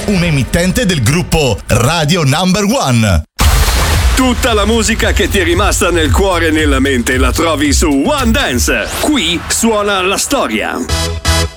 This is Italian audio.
un'emittente del gruppo Radio Number One. Tutta la musica che ti è rimasta nel cuore e nella mente la trovi su One Dance. Qui suona la storia.